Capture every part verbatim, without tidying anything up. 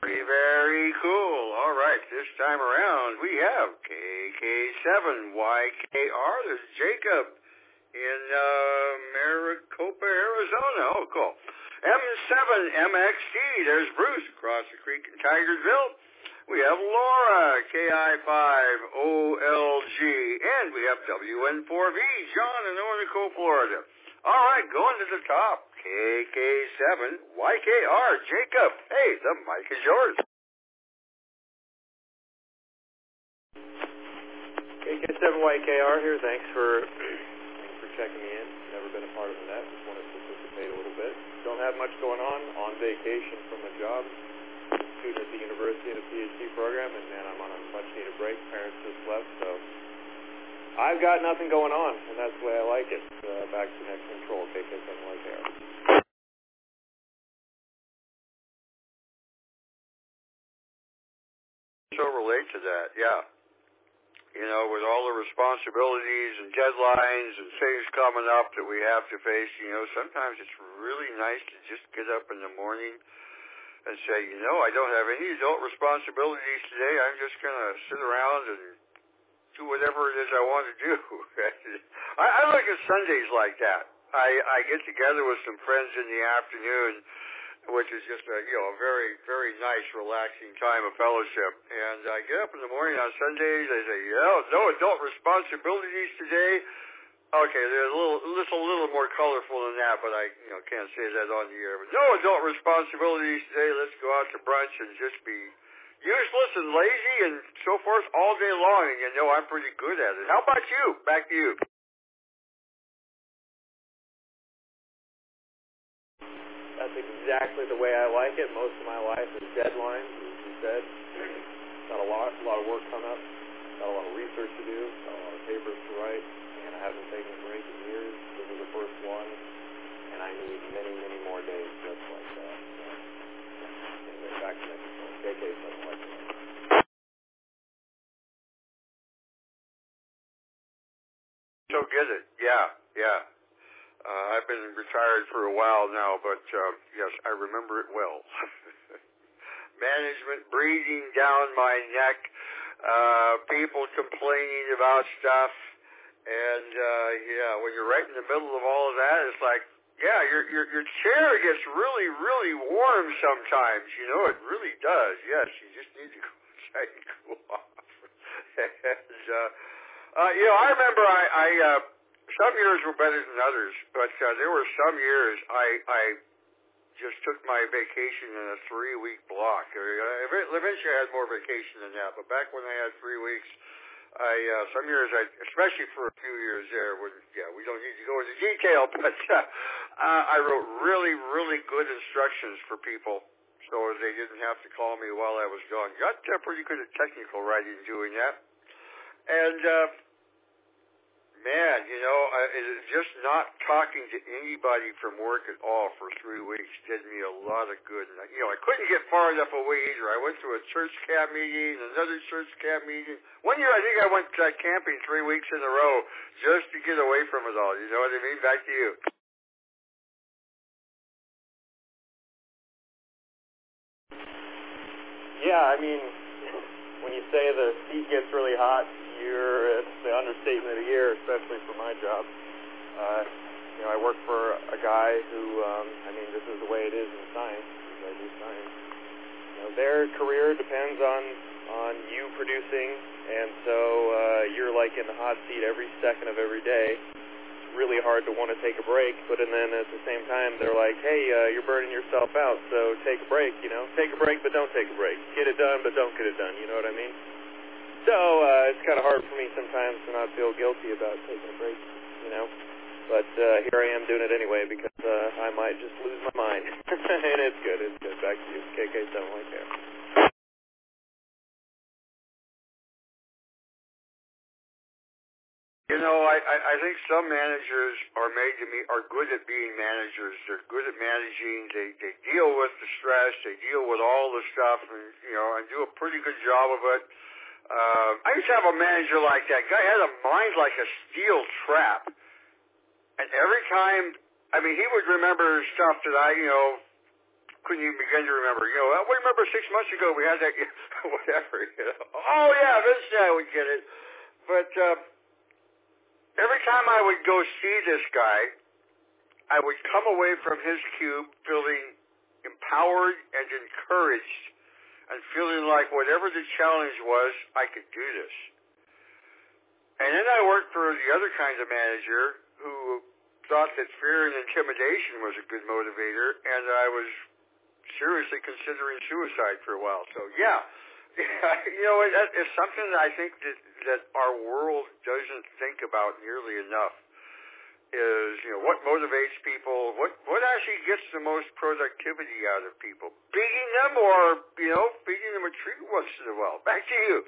Very, very cool. All right, this time around we have K K seven Y K R. There's Jacob in uh, Maricopa, Arizona. Oh, cool. M seven M X T. There's Bruce across the creek in Tigersville. We have Laura, K I five O L G. And we have W N four V, John in Ornico, Florida. All right, going to the top. K K seven Y K R. Jacob, hey, the mic is yours. K K seven Y K R here. Thanks for thanks for checking me in. Never been a part of the net. Just wanted to participate a little bit. Don't have much going on. On vacation from a job. Student at the university in a PhD program, and man, I'm on a much needed break. Parents just left, so I've got nothing going on, and that's the way I like it. Uh, back to next control. K K seven Y K R. So relate to that, yeah. You know, with all the responsibilities and deadlines and things coming up that we have to face, you know, sometimes it's really nice to just get up in the morning and say, you know, I don't have any adult responsibilities today. I'm just going to sit around and do whatever it is I want to do. I, I look at Sundays like that. I, I get together with some friends in the afternoon, which is just a, you know, a very, very nice, relaxing time of fellowship. And I get up in the morning on Sundays. I say, you know, no adult responsibilities today. Okay, they're a little, just a little more colorful than that, but I, you know, can't say that on the air. But no adult responsibilities today. Let's go out to brunch and just be useless and lazy and so forth all day long. And you know, I'm pretty good at it. How about you? Back to you. That's exactly the way I like it. Most of my life is deadlines, as you said. Got a lot, a lot of work coming up. Got a lot of research to do. Got a lot of papers to write. And I haven't taken a break in years. This is the first one, and I need many, many more days just like that. So, anyway, back to next one. K K seven Y K R. So get it. Yeah, yeah. Uh, I've been retired for a while now, but uh, yes, I remember it well. Management breathing down my neck, uh, people complaining about stuff, and uh, yeah, when you're right in the middle of all of that, it's like, yeah, your your your chair gets really, really warm sometimes. You know, it really does. Yes, you just need to go outside and cool off. and uh, uh, you know, I remember I. I uh, Some years were better than others, but uh, there were some years I, I just took my vacation in a three-week block. Uh, eventually I had more vacation than that, but back when I had three weeks, I uh, some years, I, especially for a few years there, when, yeah, we don't need to go into detail, but uh, uh, I wrote really, really good instructions for people so they didn't have to call me while I was gone. Got uh, pretty good at technical writing doing that. And, uh, man, you know, I, it, just not talking to anybody from work at all for three weeks did me a lot of good. And, you know, I couldn't get far enough away either. I went to a church camp meeting, another church camp meeting. One year I think I went uh, camping three weeks in a row just to get away from it all. You know what I mean? Back to you. Yeah, I mean, when you say the seat gets really hot, you're, it's the understatement of the year, especially for my job. Uh, you know, I work for a guy who, um, I mean, this is the way it is in science, because I do science. You know, their career depends on, on you producing, and so uh, you're like in the hot seat every second of every day. It's really hard to want to take a break, but and then at the same time, they're like, hey, uh, you're burning yourself out, so take a break, you know. Take a break, but don't take a break. Get it done, but don't get it done, you know what I mean? So uh, it's kind of hard for me sometimes to not feel guilty about taking a break, you know. But uh, here I am doing it anyway because uh, I might just lose my mind. And it's good, it's good. Back to you, K K seven Y K R. You know, I, I, I think some managers are made to be are good at being managers. They're good at managing. They they deal with the stress. They deal with all the stuff, and you know, and do a pretty good job of it. Uh, I used to have a manager like that. Guy had a mind like a steel trap. And every time, I mean, he would remember stuff that I, you know, couldn't even begin to remember. You know, we remember six months ago we had that, whatever. You know. Oh yeah, eventually I would get it. But uh, every time I would go see this guy, I would come away from his cube feeling empowered and encouraged, and feeling like whatever the challenge was, I could do this. And then I worked for the other kind of manager who thought that fear and intimidation was a good motivator, and I was seriously considering suicide for a while. So yeah, you know, that is something that I think that, that our world doesn't think about nearly enough. Is, you know, what motivates people, what what actually gets the most productivity out of people? Beating them, or, you know, feeding them a treat once in a while. Back to you.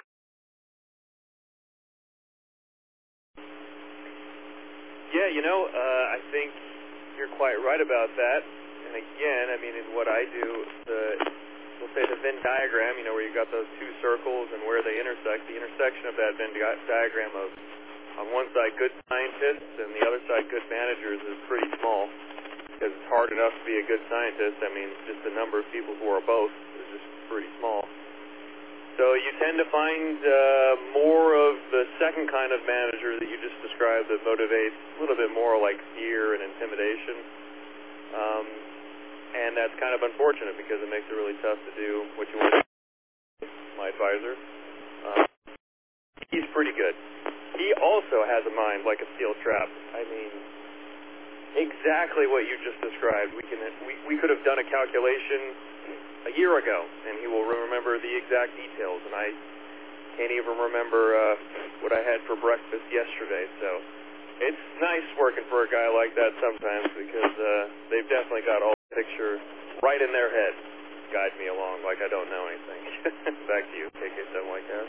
Yeah, you know, uh, I think you're quite right about that. And again, I mean, in what I do, the we'll say the Venn diagram, you know, where you've got those two circles and where they intersect, the intersection of that Venn di- diagram of, on one side, good scientists, and the other side, good managers, is pretty small, because it's hard enough to be a good scientist. I mean, just the number of people who are both is just pretty small. So you tend to find uh, more of the second kind of manager that you just described that motivates a little bit more like fear and intimidation. Um, and that's kind of unfortunate because it makes it really tough to do what you want to do. My advisor, um, he's pretty good. He also has a mind like a steel trap. I mean, exactly what you just described. We can we, we could have done a calculation a year ago, and he will remember the exact details. And I can't even remember uh, what I had for breakfast yesterday. So it's nice working for a guy like that sometimes because uh, they've definitely got all the picture right in their head. Guide me along like I don't know anything. Back to you, K K seven Y K.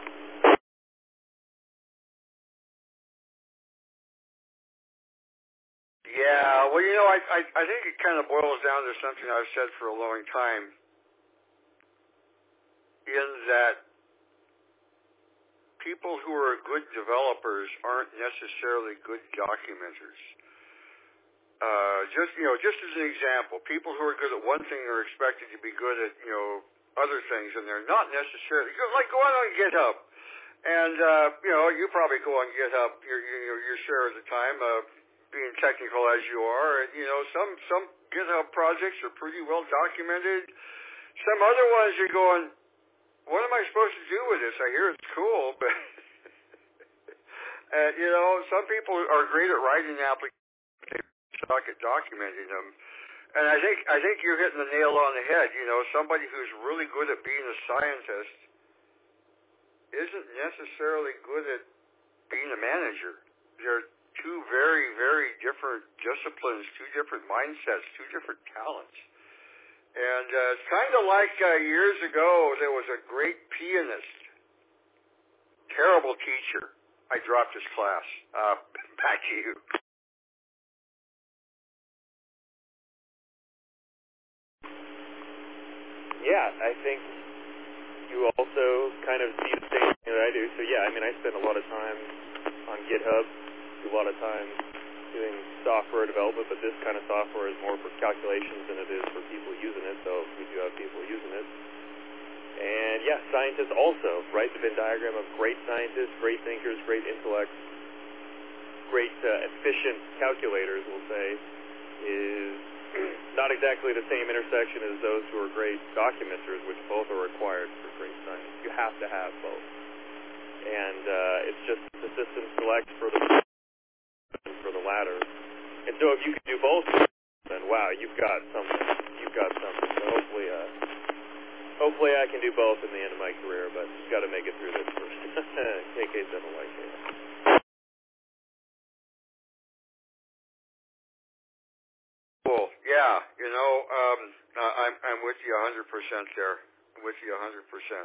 Yeah, well, you know, I, I I think it kind of boils down to something I've said for a long time, in that people who are good developers aren't necessarily good documenters. Uh, just you know, just as an example, people who are good at one thing are expected to be good at you know other things, and they're not necessarily. Like go on on GitHub, and uh, you know, you probably go on GitHub your your, your share of the time. Uh, being technical as you are, and you know, some some GitHub projects are pretty well documented. Some other ones you're going, what am I supposed to do with this? I hear it's cool, but and you know, some people are great at writing applications, they suck at documenting them. And I think I think you're hitting the nail on the head. You know, somebody who's really good at being a scientist isn't necessarily good at being a manager. They're two very, very different disciplines, two different mindsets, two different talents. And uh, it's kind of like uh, years ago, there was a great pianist, terrible teacher. I dropped his class. Uh, back to you. Yeah, I think you also kind of see the same thing that I do. So yeah, I mean, I spend a lot of time on GitHub. A lot of time doing software development, but this kind of software is more for calculations than it is for people using it, so we do have people using it. And yeah, scientists also, right? The Venn diagram of great scientists, great thinkers, great intellects, great uh, efficient calculators, we'll say, is not exactly the same intersection as those who are great documenters, which both are required for great science. You have to have both. And uh, it's just the system selects for the for the latter. And so if you can do both, then wow, you've got something. You've got something. So hopefully, uh, hopefully I can do both in the end of my career, but just got to make it through this first. K K seven Y K. Cool. Yeah, you know, um, I'm I'm with you one hundred percent there. I'm with you one hundred percent.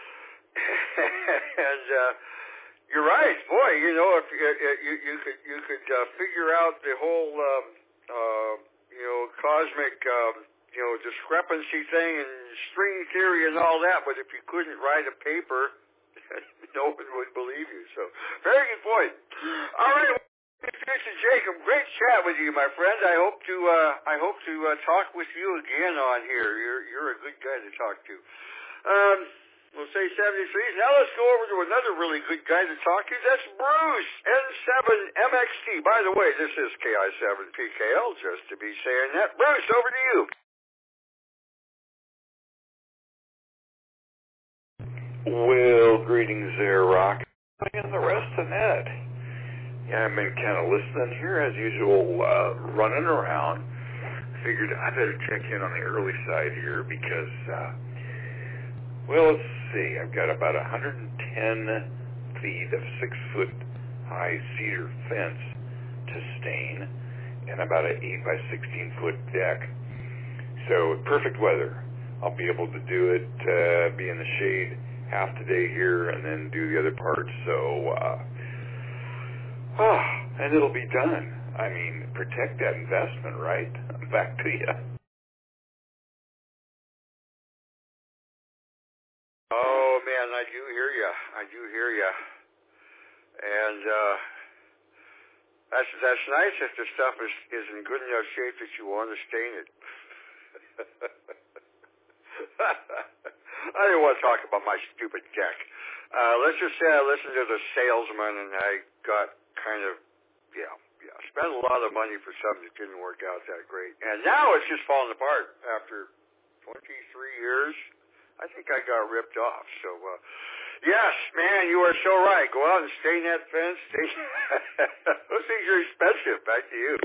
And uh, you're right, boy. You know, if you you, you could you could uh, figure out the whole um, uh, you know cosmic um, you know discrepancy thing and string theory and all that, but if you couldn't write a paper, no one would believe you. So, very good point. All right. Mister Jacob, great chat with you, my friend. I hope to uh, I hope to uh, talk with you again on here. You're you're a good guy to talk to. Um, we'll say seventy-three. Now let's go over to another really good guy to talk to. That's Bruce N seven M X T. By the way, this is K I seven P K L. Just to be saying that, Bruce, over to you. Well, greetings there, Rock, and the rest of that. Yeah, I've been kind of listening here as usual, uh, running around. Figured I better check in on the early side here because, uh, well, let's see. I've got about one hundred ten feet of six-foot high cedar fence to stain and about an eight by sixteen foot deck. So perfect weather. I'll be able to do it, uh, be in the shade half the day here and then do the other part. So, uh, ah, and it'll be done. I mean, protect that investment, right? Back to you. Oh, man, I do hear you. I do hear you. And uh, that's that's nice if the stuff is, is in good enough shape that you want to stain it. I didn't want to talk about my stupid deck. Uh, let's just say I listened to the salesman and I got kind of, yeah, yeah, spent a lot of money for something that didn't work out that great. And now it's just falling apart after twenty-three years. I think I got ripped off. So, uh, yes, man, you are so right. Go out and stain that fence. Stain Those things are expensive. Back to you.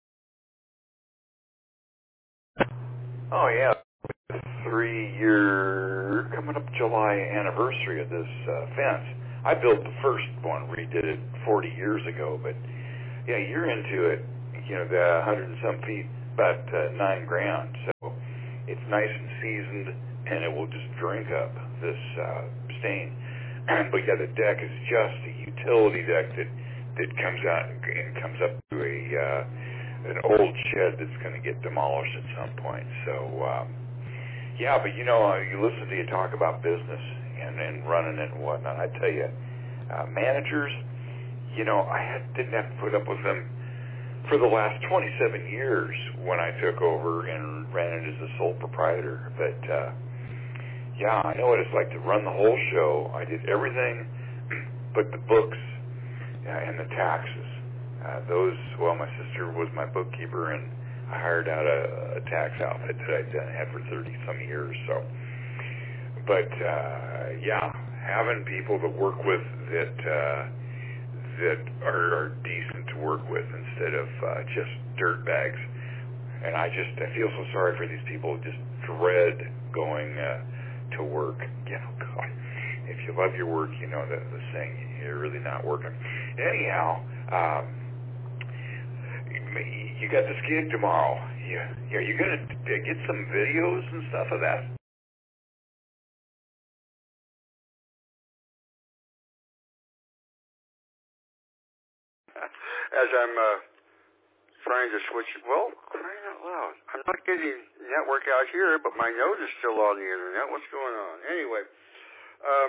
Oh, yeah. Three-year, coming up July anniversary of this uh, fence. I built the first one, redid it forty years ago, but yeah, you're into it, you know, the one hundred and some feet, about uh, nine grand. So it's nice and seasoned, and it will just drink up this uh, stain. But yeah, the deck is just a utility deck that, that comes out and comes up to a uh, an old shed that's going to get demolished at some point. So, um, yeah, but you know, uh, you listen to you talk about business and, and running it and whatnot. I tell you, uh, managers, you know, I had, didn't have to put up with them for the last twenty-seven years when I took over and ran it as the sole proprietor. But, uh, yeah, I know what it's like to run the whole show. I did everything but the books uh, and the taxes. Uh, those, well, my sister was my bookkeeper, and I hired out a, a tax outfit that I'd done, had for thirty-some years. So, but, uh, yeah, having people to work with that uh, that are, are decent to work with instead of uh, just dirt bags. And I just, I feel so sorry for these people who just dread going uh, to work. You know, God, if you love your work, you know the, the saying, you're really not working. Anyhow, um, you got this gig tomorrow. You, are you going to get some videos and stuff of that? As I'm uh, trying to switch, well, crying out loud. I'm not getting network out here, but my note is still on the internet. What's going on? Anyway, um,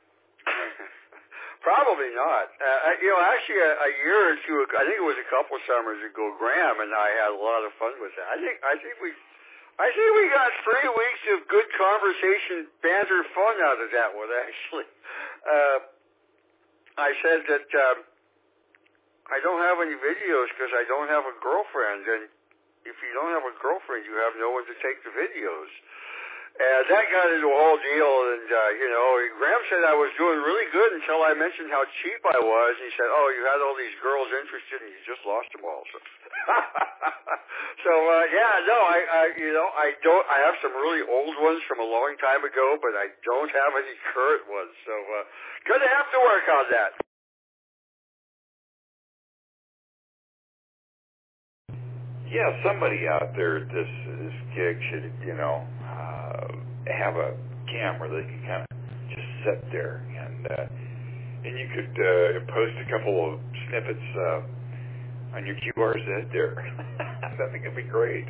probably not. Uh, you know, actually, a, a year or two ago, I think it was a couple summers ago, Graham and I had a lot of fun with that. I think, I think we, I think we got three weeks of good conversation, banter, fun out of that one. Actually, uh, I said that. Um, I don't have any videos because I don't have a girlfriend, and if you don't have a girlfriend, you have no one to take the videos. And that got into a whole deal, and, uh, you know, Graham said I was doing really good until I mentioned how cheap I was, and he said, oh, you had all these girls interested, and you just lost them all. So, so uh, yeah, no, I, I, you know, I don't, I have some really old ones from a long time ago, but I don't have any current ones, so uh, gonna have to work on that. Yeah, somebody out there at this this gig should, you know, uh, have a camera that can kind of just sit there, and uh, and you could uh, post a couple of snippets uh, on your Q R Z there. I think it'd be great.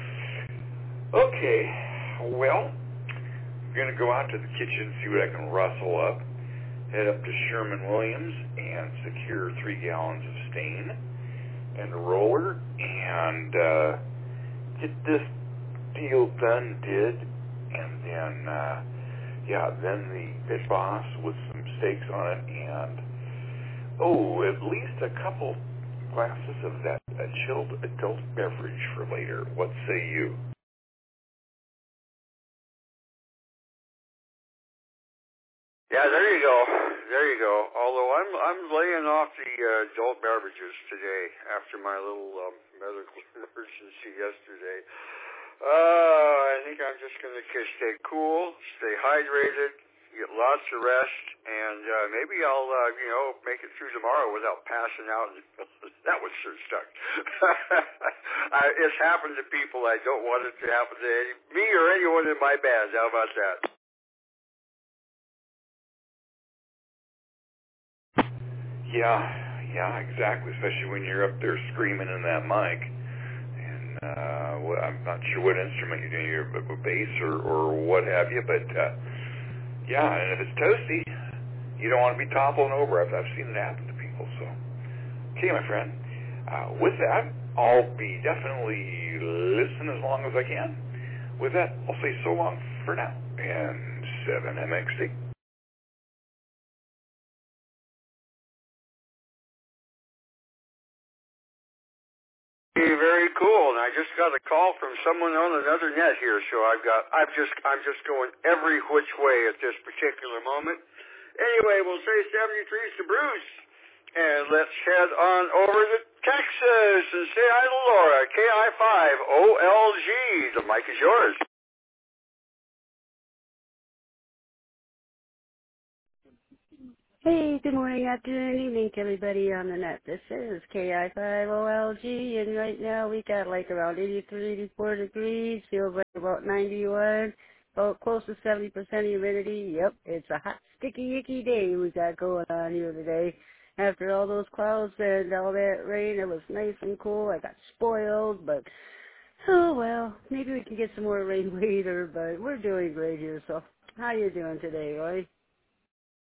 Okay, well, I'm gonna go out to the kitchen, see what I can rustle up, head up to Sherman Williams and secure three gallons of stain. and roller and uh, get this deal done did. And then, uh, yeah, then the fish boss with some steaks on it and, oh, at least a couple glasses of that uh, chilled adult beverage for later. What say you? Yeah, there you go. There you go. Although I'm I'm laying off the uh, adult beverages today after my little um, medical emergency yesterday. Uh, I think I'm just going to stay cool, stay hydrated, get lots of rest, and uh, maybe I'll uh, you know make it through tomorrow without passing out. That would sure suck. I, it's happened to people. I don't want it to happen to any, me or anyone in my band. How about that? Yeah, yeah, exactly. Especially when you're up there screaming in that mic, and uh, well, I'm not sure what instrument you're doing, you're a bass or, or what have you. But uh, yeah, and if it's toasty, you don't want to be toppling over. I've, I've seen it happen to people. So, okay, my friend. Uh, with that, I'll be definitely listening as long as I can. With that, I'll say so long for now. And seven M X D. Very cool, and I just got a call from someone on another net here, so I've got, I've just, I'm just going every which way at this particular moment. Anyway, we'll say seventy-threes to Bruce, and let's head on over to Texas and say hi to Laura, K I five O L G. The mic is yours. Hey, good morning, afternoon, evening to everybody on the net. This is K I five O L G, and right now we got like around eighty-three, eighty-four degrees, feels like about ninety-one, about close to seventy percent humidity. Yep, it's a hot, sticky, icky day we got going on here today. After all those clouds and all that rain, it was nice and cool. I got spoiled, but oh well, maybe we can get some more rain later, but we're doing great here, so how you doing today, Roy?